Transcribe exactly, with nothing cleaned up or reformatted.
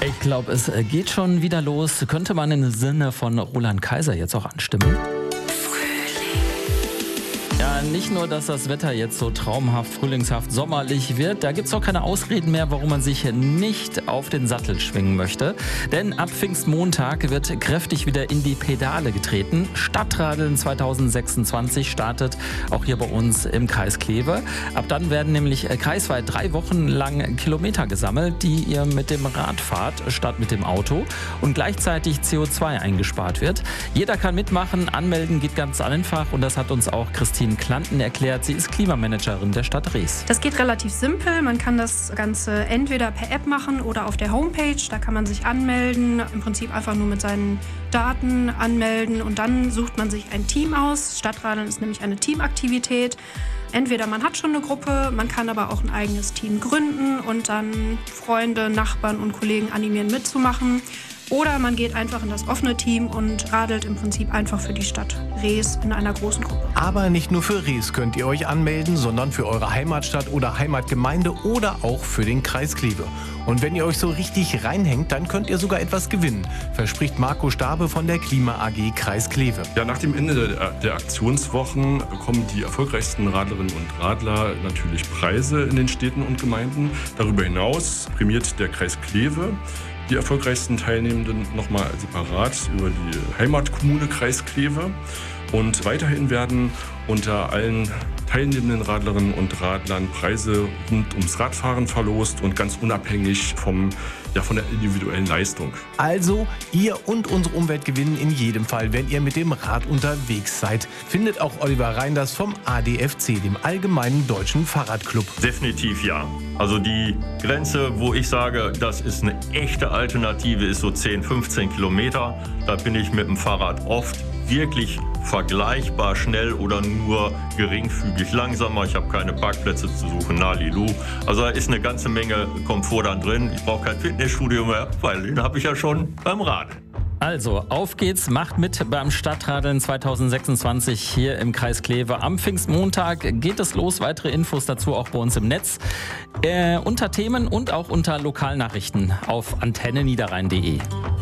Ich glaube, es geht schon wieder los. Könnte man im Sinne von Roland Kaiser jetzt auch anstimmen? Ja, nicht nur, dass das Wetter jetzt so traumhaft, frühlingshaft, sommerlich wird, da gibt es auch keine Ausreden mehr, warum man sich nicht auf den Sattel schwingen möchte. Denn ab Pfingstmontag wird kräftig wieder in die Pedale getreten. Stadtradeln zweitausendsechsundzwanzig startet auch hier bei uns im Kreis Kleve. Ab dann werden nämlich kreisweit drei Wochen lang Kilometer gesammelt, die ihr mit dem Rad fahrt, statt mit dem Auto. Und gleichzeitig C O zwei eingespart wird. Jeder kann mitmachen, anmelden geht ganz einfach und das hat uns auch Christine Klanten erklärt. Sie ist Klimamanagerin der Stadt Rees. Das geht relativ simpel. Man kann das Ganze entweder per App machen oder auf der Homepage. Da kann man sich anmelden, im Prinzip einfach nur mit seinen Daten anmelden und dann sucht man sich ein Team aus. Stadtradeln ist nämlich eine Teamaktivität. Entweder man hat schon eine Gruppe, man kann aber auch ein eigenes Team gründen und dann Freunde, Nachbarn und Kollegen animieren mitzumachen. Oder man geht einfach in das offene Team und radelt im Prinzip einfach für die Stadt Rees in einer großen Gruppe. Aber nicht nur für Rees könnt ihr euch anmelden, sondern für eure Heimatstadt oder Heimatgemeinde oder auch für den Kreis Kleve. Und wenn ihr euch so richtig reinhängt, dann könnt ihr sogar etwas gewinnen, verspricht Marco Stabe von der Klima A G Kreis Kleve. Ja, nach dem Ende der, der Aktionswochen bekommen die erfolgreichsten Radlerinnen und Radler natürlich Preise in den Städten und Gemeinden. Darüber hinaus prämiert der Kreis Kleve die erfolgreichsten Teilnehmenden nochmal separat über die Heimatkommune Kreis Kleve. Und weiterhin werden unter allen teilnehmenden Radlerinnen und Radlern Preise rund ums Radfahren verlost und ganz unabhängig vom, ja, von der individuellen Leistung. Also, ihr und unsere Umwelt gewinnen in jedem Fall, wenn ihr mit dem Rad unterwegs seid. Findet auch Oliver Reinders vom A D F C, dem Allgemeinen Deutschen Fahrradclub. Definitiv ja. Also die Grenze, wo ich sage, das ist eine echte Alternative, ist so zehn, fünfzehn Kilometer. Da bin ich mit dem Fahrrad oft wirklich vergleichbar schnell oder nur geringfügig langsamer. Ich habe keine Parkplätze zu suchen, nalilu. Also da ist eine ganze Menge Komfort dann drin. Ich brauche kein Fitnessstudio mehr, weil den habe ich ja schon beim Radeln. Also, auf geht's, macht mit beim Stadtradeln zweitausendsechsundzwanzig hier im Kreis Kleve. Am Pfingstmontag geht es los. Weitere Infos dazu auch bei uns im Netz. Äh, unter Themen und auch unter Lokalnachrichten auf antenne niederrhein punkt de.